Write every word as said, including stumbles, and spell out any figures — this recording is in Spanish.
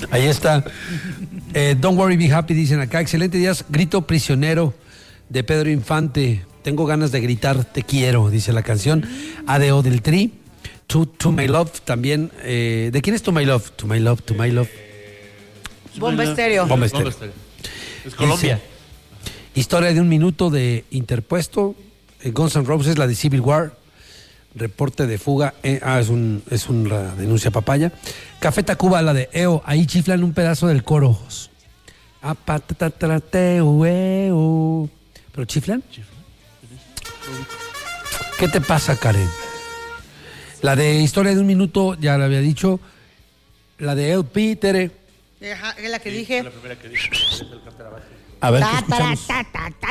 Ahí está. Eh, Don't worry, be happy, dicen acá. Excelente días. Grito prisionero de Pedro Infante. Tengo ganas de gritar te quiero, dice la canción. A D O del Tri. To, to My Love también. Eh, ¿De quién es To My Love? To My Love, To My Love. Bomba Estéreo. Bomba Estéreo. Es Colombia. Dice, historia de un minuto de Interpuesto. Eh, Guns N' Roses, la de Civil War. Reporte de fuga. Eh, ah, es, un, es una denuncia papaya. Café Tacuba, la de E O. Ahí chiflan un pedazo del coro. Apatatatrateo, eo. ¿Pero chiflan? ¿Qué te pasa, Karen? La de historia de un minuto, ya la había dicho. La de El Tere. Ajá, es la que dije. La primera que dije. A ver, ¿qué escuchamos?